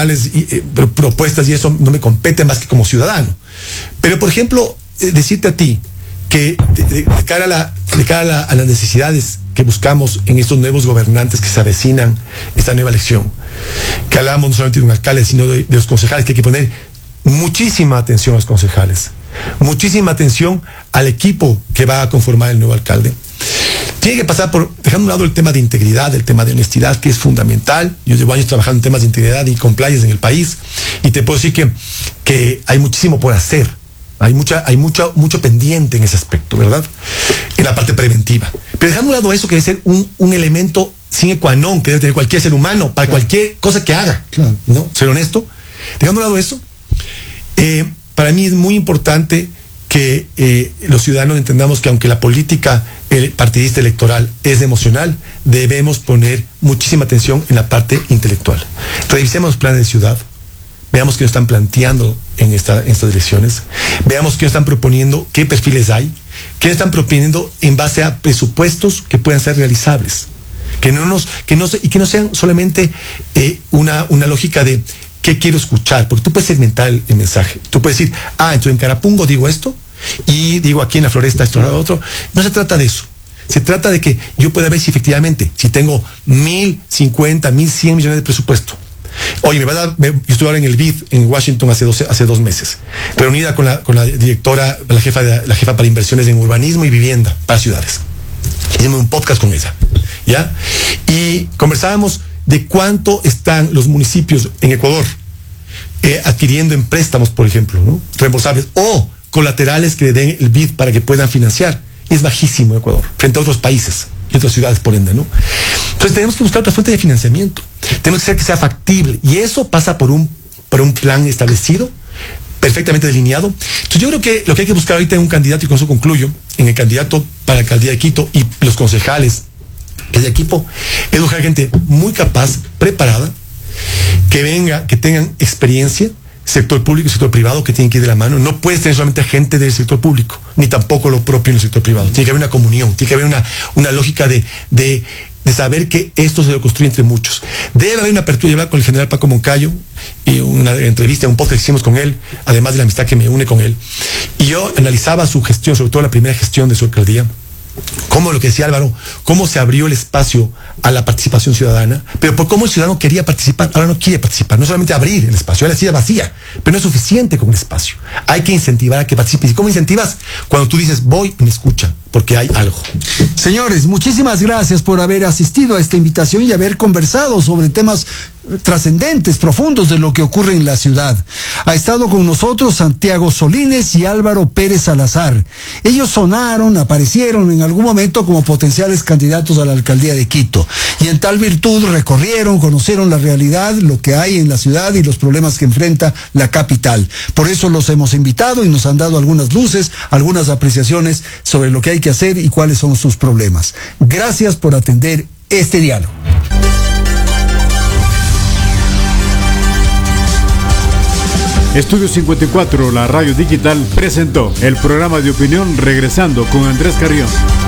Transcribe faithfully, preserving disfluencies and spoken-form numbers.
formales, y, eh, propuestas, y eso no me compete más que como ciudadano. Pero, por ejemplo, eh, decirte a ti que de, de, de cara, a, la, de cara a, la, a las necesidades que buscamos en estos nuevos gobernantes que se avecinan esta nueva elección, que hablamos no solamente de un alcalde, sino de, de los concejales, que hay que poner muchísima atención a los concejales, muchísima atención al equipo que va a conformar el nuevo alcalde. Tiene que pasar por, dejando a un lado el tema de integridad, el tema de honestidad, que es fundamental. Yo llevo años trabajando en temas de integridad y compliance en el país, y te puedo decir que, que hay muchísimo por hacer. Hay mucha, hay mucho, mucho pendiente en ese aspecto, ¿verdad? En la parte preventiva. Pero dejando a un lado eso, que debe ser un, un elemento sine qua non que debe tener cualquier ser humano para claro. cualquier cosa que haga, claro. ¿no? Ser honesto. Dejando a un lado eso, eh, para mí es muy importante que eh, los ciudadanos entendamos que aunque la política el partidista electoral es emocional, debemos poner muchísima atención en la parte intelectual. Revisemos los planes de ciudad, veamos qué nos están planteando en, esta, en estas elecciones, veamos qué nos están proponiendo, qué perfiles hay, qué nos están proponiendo en base a presupuestos que puedan ser realizables, que no nos, que no, y que no sean solamente eh, una, una lógica de qué quiero escuchar, porque tú puedes segmentar el, el mensaje, tú puedes decir, ah, entonces en Carapungo digo esto, y digo aquí en la floresta esto, lo otro. No se trata de eso. Se trata de que yo pueda ver si efectivamente, si tengo mil cincuenta, mil cien millones de presupuesto. Oye, me va a dar, me, yo estuve ahora en el B I D en Washington hace dos, hace dos meses, reunida con la, con la directora, la jefa, de, la jefa para inversiones en urbanismo y vivienda para ciudades. Hicimos un podcast con ella, ¿ya? Y conversábamos de cuánto están los municipios en Ecuador eh, adquiriendo en préstamos, por ejemplo, ¿no? Reembolsables, o colaterales que le den el B I D para que puedan financiar. Es bajísimo Ecuador, frente a otros países y otras ciudades, por ende, ¿no? Entonces tenemos que buscar otra fuente de financiamiento. Tenemos que hacer que sea factible. Y eso pasa por un, por un plan establecido, perfectamente delineado. Entonces yo creo que lo que hay que buscar ahorita en un candidato, y con eso concluyo, en el candidato para la alcaldía de Quito y los concejales, que es de equipo, es buscar gente muy capaz, preparada, que venga, que tengan experiencia, sector público y sector privado, que tienen que ir de la mano. No puedes tener solamente gente del sector público, ni tampoco lo propio en el sector privado. Tiene que haber una comunión, tiene que haber una, una lógica de, de, de saber que esto se lo construye entre muchos. Debe haber una apertura. Yo hablaba con el general Paco Moncayo, y una entrevista, un podcast que hicimos con él, además de la amistad que me une con él. Y yo analizaba su gestión, sobre todo la primera gestión de su alcaldía, cómo, lo que decía Álvaro, cómo se abrió el espacio a la participación ciudadana, pero por cómo el ciudadano quería participar, ahora no quiere participar. No solamente abrir el espacio, ahora la silla vacía, pero no es suficiente con el espacio. Hay que incentivar a que participes. ¿Y cómo incentivas? Cuando tú dices, voy y me escuchan, porque hay algo. Señores, muchísimas gracias por haber asistido a esta invitación y haber conversado sobre temas trascendentes, profundos de lo que ocurre en la ciudad. Ha estado con nosotros Santiago Solines y Álvaro Pérez Salazar. Ellos sonaron, aparecieron en algún momento como potenciales candidatos a la alcaldía de Quito, y en tal virtud recorrieron, conocieron la realidad, lo que hay en la ciudad y los problemas que enfrenta la capital. Por eso los hemos invitado y nos han dado algunas luces, algunas apreciaciones sobre lo que hay que hacer y cuáles son sus problemas. Gracias por atender este diálogo. Estudio cincuenta y cuatro, la radio digital, presentó el programa de opinión Regresando con Andrés Carrión.